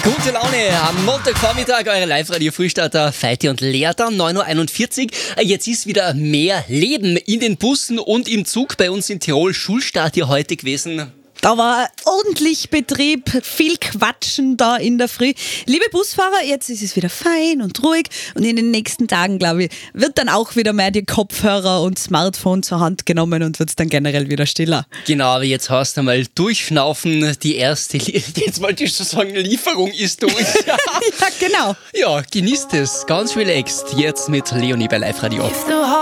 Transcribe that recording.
Gute Laune am Montagvormittag, eure Live-Radio-Frühstarter Feiti und Leerter, 9.41 Uhr. Jetzt ist wieder mehr Leben in den Bussen und im Zug. Bei uns in Tirol Schulstart hier heute gewesen. Da war ordentlich Betrieb, viel Quatschen da in der Früh. Liebe Busfahrer, jetzt ist es wieder fein und ruhig und in den nächsten Tagen, glaube ich, wird dann auch wieder mehr die Kopfhörer und Smartphone zur Hand genommen und wird es dann generell wieder stiller. Genau, aber jetzt hast du mal durchschnaufen. Die erste, jetzt wollte ich schon sagen, Lieferung ist durch. Ja, genau. Ja, genießt es. Ganz relaxed. Jetzt mit Leonie bei Live Radio.